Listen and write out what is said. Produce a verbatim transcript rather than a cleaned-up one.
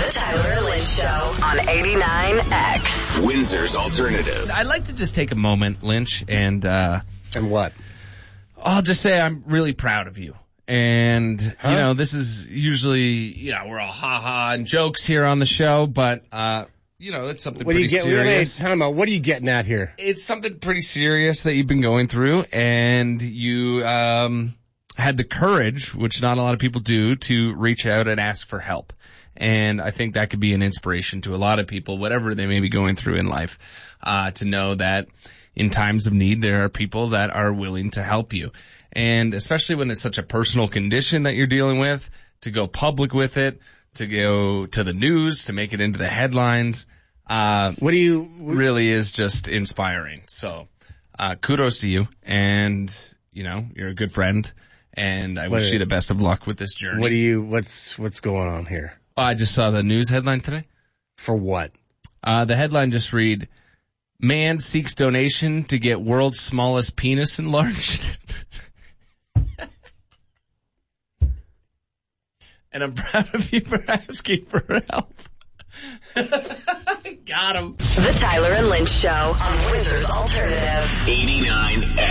The Tyler and Lynch Show on eighty-nine X. Windsor's Alternative. I'd like to just take a moment, Lynch, and uh, And what? I'll just say I'm really proud of you. And, Huh? you know, this is usually, you know, we're all ha-ha and jokes here on the show, but, uh, you know, it's something What do pretty you get? Wait, serious. wait, time out. What are you getting at here? It's something pretty serious that you've been going through, and you um had the courage, which not a lot of people do, to reach out and ask for help. And I think that could be an inspiration to a lot of people, whatever they may be going through in life, uh, to know that in times of need, there are people that are willing to help you. And especially when it's such a personal condition that you're dealing with, to go public with it, to go to the news, to make it into the headlines, uh, What do you? really is just inspiring. So, uh, kudos to you. And, you know, you're a good friend. And I What wish are- you the best of luck with this journey. What do you? What's what's going on here? Oh, I just saw the news headline today. For what? Uh, the headline just read, man seeks donation to get world's smallest penis enlarged. And I'm proud of you for asking for help. Got him. The Tyler and Lynch Show on Windsor's Alternative. eighty-nine X.